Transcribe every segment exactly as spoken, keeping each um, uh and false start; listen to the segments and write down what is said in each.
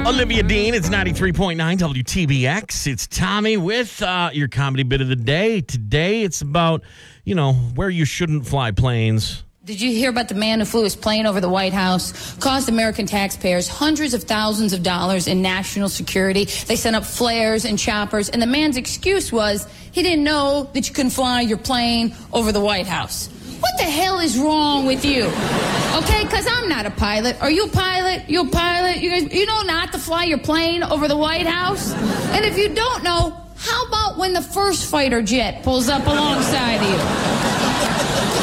Olivia Dean, it's ninety-three point nine W T B X. It's Tommy with uh, your comedy bit of the day. Today, it's about, you know, where you shouldn't fly planes. Did you hear about the man who flew his plane over the White House? Cost American taxpayers hundreds of thousands of dollars in national security. They sent up flares and choppers, and the man's excuse was he didn't know that you couldn't fly your plane over the White House. What the hell is wrong with you? Okay, because I'm not a pilot. Are you a pilot? You a pilot? You guys, you know not to fly your plane over the White House? And if you don't know, how about when the first fighter jet pulls up alongside of you?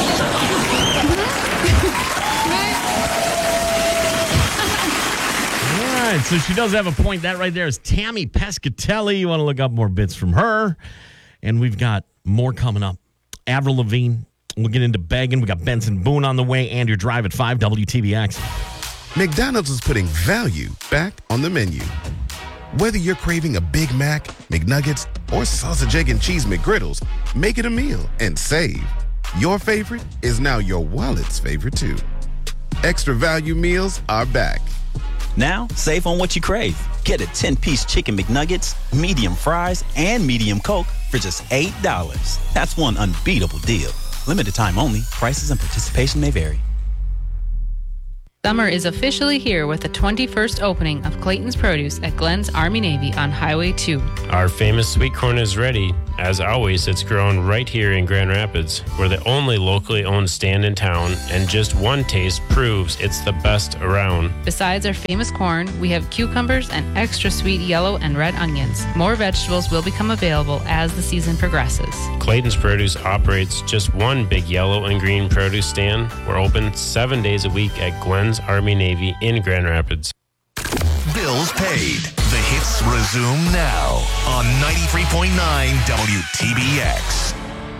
All right, so she does have a point. That right there is Tammy Pescatelli. You want to look up more bits from her. And we've got more coming up. Avril Lavigne. We'll get into begging. We got Benson Boone on the way and your drive at five W T B X. McDonald's is putting value back on the menu. Whether you're craving a Big Mac, McNuggets, or sausage, egg, and cheese McGriddles, make it a meal and save. Your favorite is now your wallet's favorite, too. Extra value meals are back. Now, save on what you crave. Get a ten-piece chicken McNuggets, medium fries, and medium Coke for just eight dollars. That's one unbeatable deal. Limited time only. Prices and participation may vary. Summer is officially here with the twenty-first opening of Clayton's Produce at Glenn's Army-Navy on Highway two. Our famous sweet corn is ready. As always, it's grown right here in Grand Rapids. We're the only locally owned stand in town, and just one taste proves it's the best around. Besides our famous corn, we have cucumbers and extra sweet yellow and red onions. More vegetables will become available as the season progresses. Clayton's Produce operates just one big yellow and green produce stand. We're open seven days a week at Glenn's Army-Navy in Grand Rapids. Bills paid. The hits resume now on ninety-three point nine W T B X.